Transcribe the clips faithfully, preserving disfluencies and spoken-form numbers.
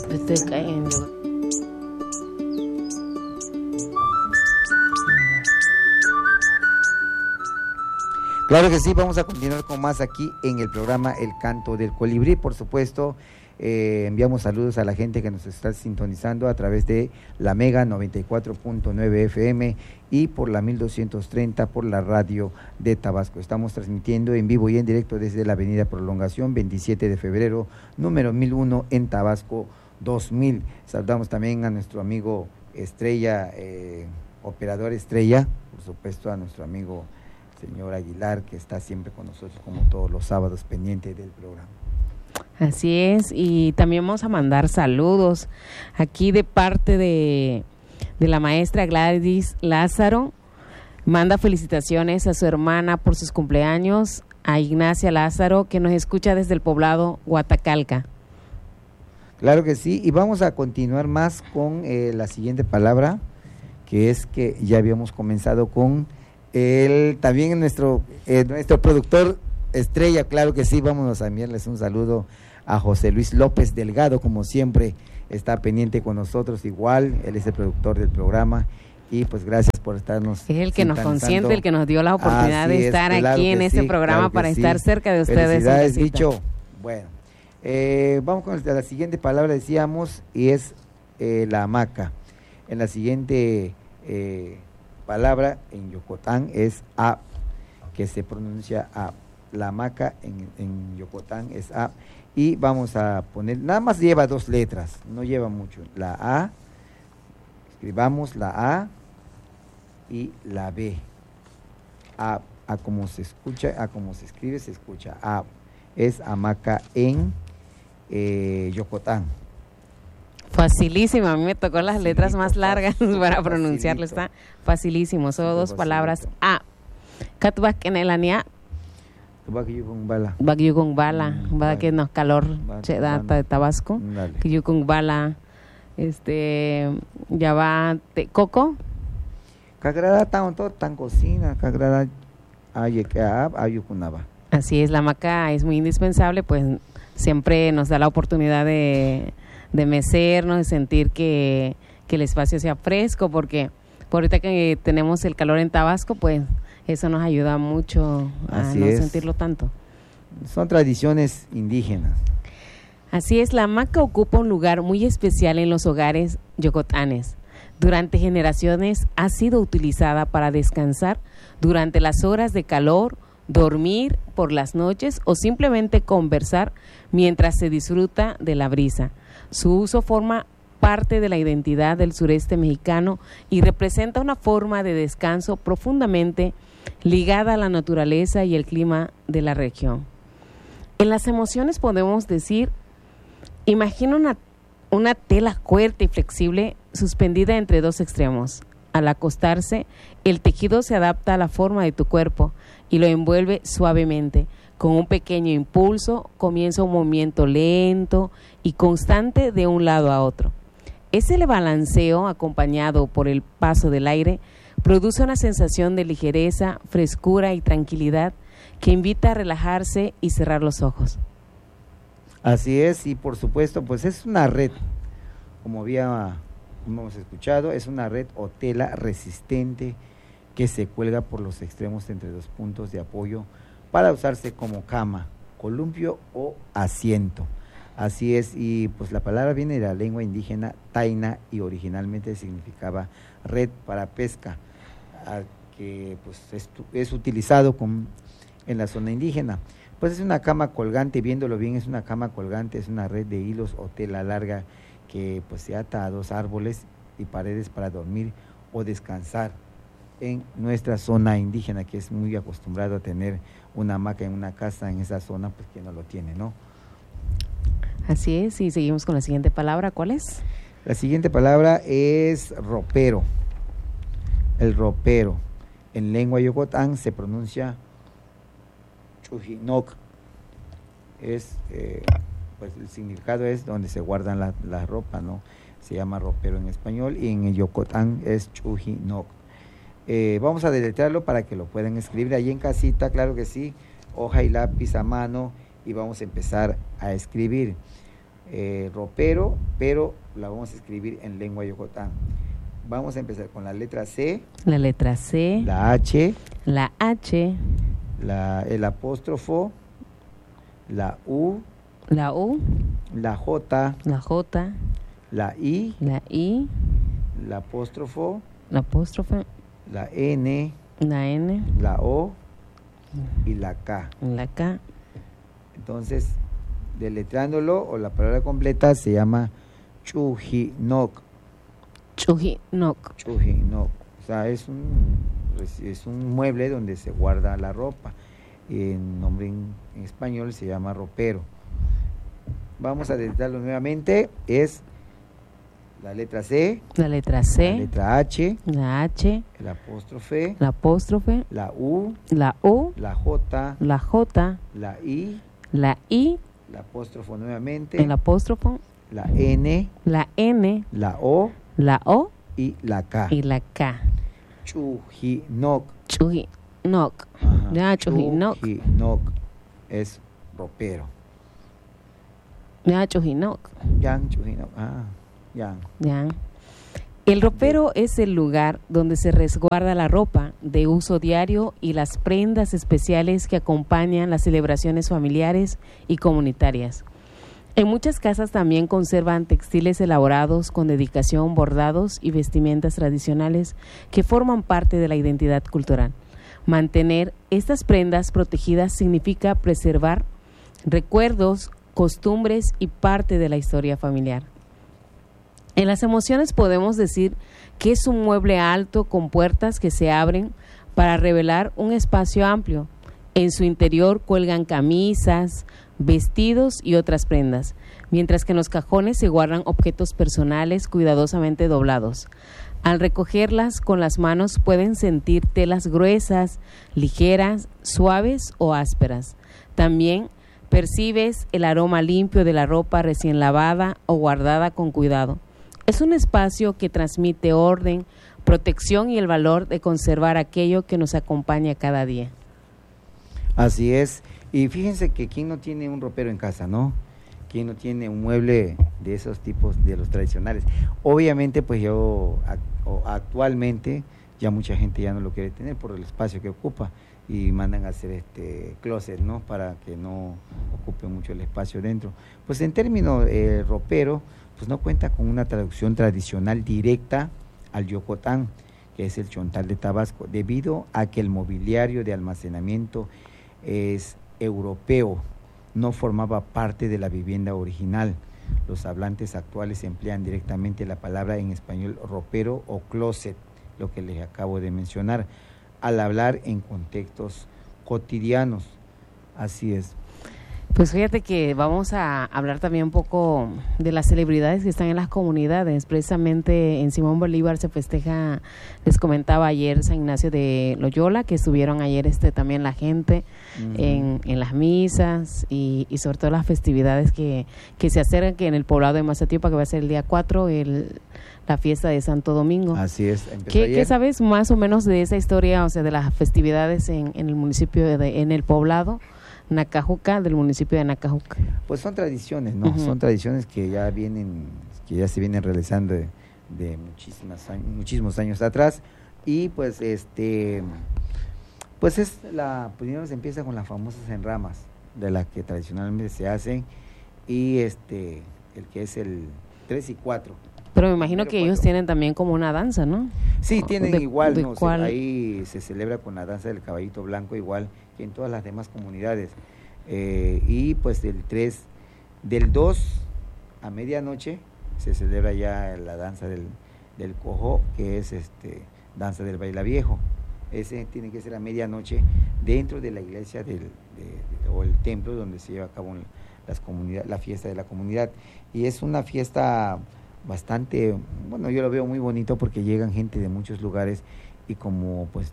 Estoy cayendo. Claro que sí, vamos a continuar con más aquí en el programa El Canto del Colibrí. Por supuesto, eh, enviamos saludos a la gente que nos está sintonizando a través de la Mega noventa y cuatro punto nueve F M y por la mil doscientos treinta por la radio de Tabasco. Estamos transmitiendo en vivo y en directo desde la avenida Prolongación, veintisiete de febrero, número mil uno en Tabasco dos mil. Saludamos también a nuestro amigo Estrella, eh, operador Estrella, por supuesto a nuestro amigo señor Aguilar, que está siempre con nosotros como todos los sábados pendiente del programa. Así es, y también vamos a mandar saludos aquí de parte de, de la maestra Gladys Lázaro. Manda felicitaciones a su hermana por sus cumpleaños, a Ignacia Lázaro, que nos escucha desde el poblado Huatacalca. Claro que sí, y vamos a continuar más con eh, la siguiente palabra, que es que ya habíamos comenzado con el, también nuestro, eh, nuestro productor Estrella. Claro que sí, vamos a enviarles un saludo a José Luis López Delgado, como siempre está pendiente con nosotros, igual, él es el productor del programa, y pues gracias por estarnos. Es el que nos consiente, el que nos dio la oportunidad Así de estar es, claro aquí en este sí, programa claro para sí. estar cerca de ustedes. Felicidades, dicho. Bueno, eh, vamos con la siguiente palabra, decíamos, y es eh, la hamaca. En la siguiente eh, palabra en Yocotán es a, que se pronuncia a. La hamaca en, en Yocotán es a, y vamos a poner, nada más lleva dos letras, no lleva mucho, la A, escribamos la A y la B, a, a como se escucha, a como se escribe, se escucha, a, es hamaca en eh, Yocotán. Facilísimo, a mí me tocó las facilito, letras más largas facilito, para pronunciarlo, facilito. Está facilísimo, son dos facilito. Palabras, a, Katubas Kenelania, Bagyukong Bala. Bagyukong Bala, va que nos calor che data de Tabasco. Bagyukong Bala, este, ya va te, Coco. Cagrada tan todo tan cocina, cagrada aye que ayukunaba. Así es, la hamaca es muy indispensable, pues siempre nos da la oportunidad de, de mecernos, de sentir que, que el espacio sea fresco, porque por ahorita que tenemos el calor en Tabasco, pues eso nos ayuda mucho a Así no es. sentirlo tanto. Son tradiciones indígenas. Así es, la hamaca ocupa un lugar muy especial en los hogares yocotanes. Durante generaciones ha sido utilizada para descansar durante las horas de calor, dormir por las noches o simplemente conversar mientras se disfruta de la brisa. Su uso forma parte de la identidad del sureste mexicano y representa una forma de descanso profundamente ligada a la naturaleza y el clima de la región. En las emociones podemos decir, imagina una, una tela fuerte y flexible suspendida entre dos extremos. Al acostarse, el tejido se adapta a la forma de tu cuerpo y lo envuelve suavemente. Con un pequeño impulso, comienza un movimiento lento y constante de un lado a otro. Ese balanceo, acompañado por el paso del aire, produce una sensación de ligereza, frescura y tranquilidad que invita a relajarse y cerrar los ojos. Así es, y por supuesto, pues es una red, como había, hemos escuchado, es una red o tela resistente que se cuelga por los extremos entre dos puntos de apoyo para usarse como cama, columpio o asiento. Así es, y pues la palabra viene de la lengua indígena taina y originalmente significaba red para pesca, que pues es, es utilizado con, en la zona indígena. Pues es una cama colgante, viéndolo bien, es una cama colgante, es una red de hilos o tela larga que pues se ata a dos árboles y paredes para dormir o descansar en nuestra zona indígena, que es muy acostumbrado a tener una hamaca en una casa, en esa zona, pues que no lo tiene, ¿no? Así es, y seguimos con la siguiente palabra, ¿cuál es? La siguiente palabra es ropero. El ropero, en lengua yocotán se pronuncia chujinoc. Es, eh, pues el significado es donde se guardan la, la ropa, ¿no? Se llama ropero en español y en el yocotán es chujinoc. Eh, vamos a deletrearlo para que lo puedan escribir ahí en casita, claro que sí, hoja y lápiz a mano, y vamos a empezar a escribir. eh, ropero, pero la vamos a escribir en lengua yocotán. Vamos a empezar con la letra C, la letra C, la H, la H, la, el apóstrofo, la U, la U, la J, la J, la I, la I, la apóstrofo, la apóstrofe, la N, la N, la O y la K. la K. Entonces, deletrándolo o la palabra completa se llama Chujinok. Chujinok. Chujinok. O sea, es un, es un mueble donde se guarda la ropa. En nombre en, en español se llama ropero. Vamos a deletrearlo nuevamente. Es la letra C, la letra C, la letra H, la H, el apóstrofe, la apóstrofe, la U, la U, la J, la J, la I, la I, el apóstrofo nuevamente, el apóstrofo, la N, la N, la O la O y la K. y la K. Chujinok. Chujinok. Ajá. Ya, Chujinok. Chujinok es ropero. Ya, Chujinok. Yang Chujinok. Ah, yang. Ya. El ropero es el lugar donde se resguarda la ropa de uso diario y las prendas especiales que acompañan las celebraciones familiares y comunitarias. En muchas casas también conservan textiles elaborados con dedicación, bordados y vestimentas tradicionales que forman parte de la identidad cultural. Mantener estas prendas protegidas significa preservar recuerdos, costumbres y parte de la historia familiar. En las emociones podemos decir que es un mueble alto con puertas que se abren para revelar un espacio amplio. En su interior cuelgan camisas, vestidos y otras prendas, mientras que en los cajones se guardan objetos personales cuidadosamente doblados. Al recogerlas con las manos pueden sentir telas gruesas, ligeras, suaves o ásperas. También percibes el aroma limpio de la ropa recién lavada o guardada con cuidado. Es un espacio que transmite orden, protección y el valor de conservar aquello que nos acompaña cada día. Así es. Y fíjense que quién no tiene un ropero en casa, ¿no? ¿Quién no tiene un mueble de esos tipos, de los tradicionales? Obviamente, pues yo actualmente ya mucha gente ya no lo quiere tener por el espacio que ocupa y mandan a hacer este closet, ¿no? Para que no ocupe mucho el espacio dentro. Pues en términos eh, ropero, pues no cuenta con una traducción tradicional directa al yocotán, que es el chontal de Tabasco, debido a que el mobiliario de almacenamiento es europeo, no formaba parte de la vivienda original. Los hablantes actuales emplean directamente la palabra en español ropero o closet, lo que les acabo de mencionar, al hablar en contextos cotidianos. Así es. Pues fíjate que vamos a hablar también un poco de las celebridades que están en las comunidades. Precisamente en Simón Bolívar se festeja, les comentaba ayer, San Ignacio de Loyola, que estuvieron ayer este también la gente uh-huh. en, en las misas y, y sobre todo las festividades que, que se acercan, que en el poblado de Mazatipa, que va a ser el día cuatro, el, la fiesta de Santo Domingo. Así es. ¿Qué, ¿Qué sabes más o menos de esa historia, o sea, de las festividades en, en el municipio, de, en el poblado Nacajuca, del municipio de Nacajuca? Pues son tradiciones, ¿no? Uh-huh. Son tradiciones que ya vienen, que ya se vienen realizando de, de muchísimas años, muchísimos años atrás, y pues este, pues es la, primero se empieza con las famosas enramas, de las que tradicionalmente se hacen, y este, el que es el tres y cuatro. Pero me imagino que ellos tienen también como una danza, ¿no? Sí, tienen de, igual, de ¿no? cuál... O sea, ahí se celebra con la danza del caballito blanco, igual que en todas las demás comunidades. Eh, y pues del tres, del dos a medianoche se celebra ya la danza del, del cojó, que es este danza del bailaviejo. Ese tiene que ser a medianoche dentro de la iglesia del, de, de, o el templo donde se lleva a cabo las comunidad, la fiesta de la comunidad. Y es una fiesta bastante, bueno, yo lo veo muy bonito porque llegan gente de muchos lugares y como pues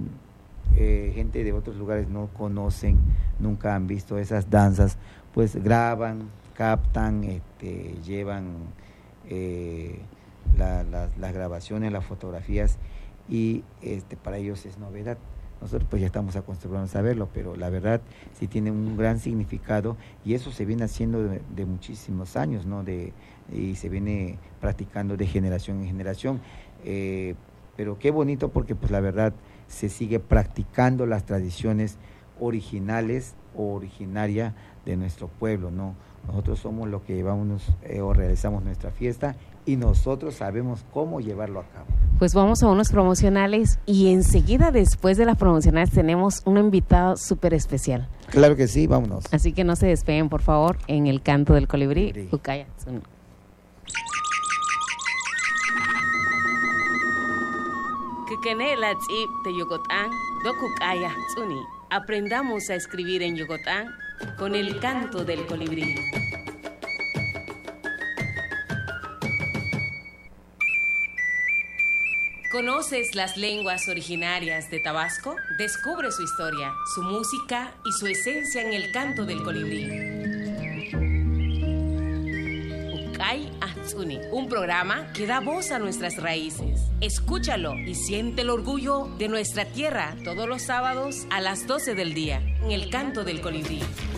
eh, gente de otros lugares no conocen, nunca han visto esas danzas, pues graban, captan, este, llevan eh, la, la, las grabaciones, las fotografías, y este para ellos es novedad. nosotros pues ya estamos acostumbrados a verlo, pero la verdad sí tiene un gran significado y eso se viene haciendo de, de muchísimos años, ¿no? De, y se viene practicando de generación en generación. Eh, pero qué bonito porque pues la verdad se sigue practicando las tradiciones originales o originaria de nuestro pueblo, ¿no? Nosotros somos los que llevamos eh, o realizamos nuestra fiesta y nosotros sabemos cómo llevarlo a cabo. Pues vamos a unos promocionales y enseguida después de las promocionales tenemos un invitado súper especial. Claro que sí, vámonos. Así que no se despeguen, por favor, en el canto del colibrí. Ucaya Tsuni. Kikenela Tzip de Yocotán, do Ucaya Tsuni. Aprendamos a escribir en Yocotán con el canto del colibrí. ¿Conoces las lenguas originarias de Tabasco? Descubre su historia, su música y su esencia en el canto del colibrí. Ucay Atsuni, un programa que da voz a nuestras raíces. Escúchalo y siente el orgullo de nuestra tierra todos los sábados a las doce del día en el canto del colibrí.